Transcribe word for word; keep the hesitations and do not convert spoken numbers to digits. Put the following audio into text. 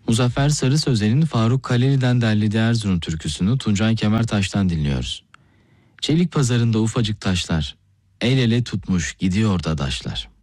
Muzaffer Sarı Sözen'in Faruk Kaleli'den derlediği Erzurum türküsünü Tuncay Kemertaş'tan dinliyoruz. Çelik pazarında ufacık taşlar, el ele tutmuş gidiyor dadaşlar.